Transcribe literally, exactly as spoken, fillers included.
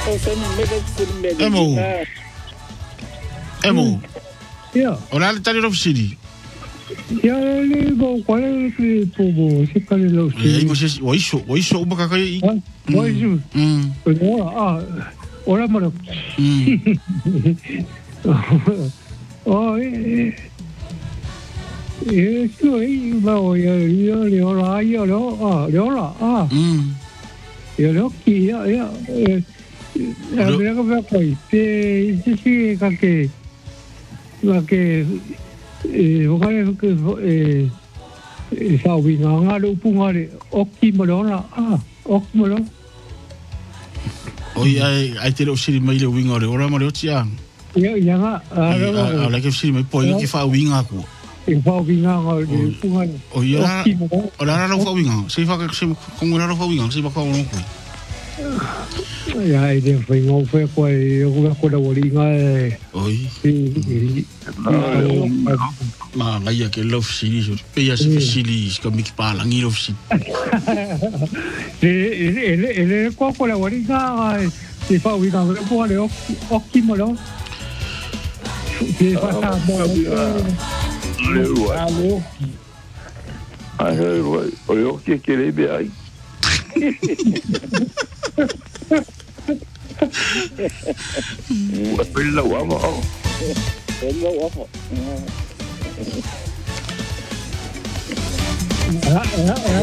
o se me me se me Emo. Emo. Ya. Ora le tali lo fsiri. Ya le go kwale ke pobo se kale lo E se. ingo se o iso, o iso o baka kai. O iso. Mm. Ora ah. Ora maro. Mm. Oh eh. Eh, sui ma o ya ya le ora ya lo ah le ora ah. Mm. Ya lo ki ya ya. Ya mira que va coi. Te si ka ke. Ka ke e o kare ke e e sa wi nga nga lo punga le okki mo la ah ok mo lo O ai ai te lo fsiri mai le winga ore ora mo le tia. ya ya nga a A la ke fsiri mai po ki fa winga ku. e fa wi nga nga le punga le O ia. okki mo lo O la la fa winga. Se fa ke se ko ngora fa winga, se ba ka no ku. ya e de fa ngo fa ko e ko ko da wori nga e Oi. Ma ngai ke lo fsiri so pe ya se fsiri ska mi ki pa la ngi lo fsiri. e e e e ko ko da wori nga e fa wi nga le punga le okki mo lo e fa sa mo Alô. Alô, olha o que que ele vê aí. Pelo amor. Pelo amor. Ah, ah, ah.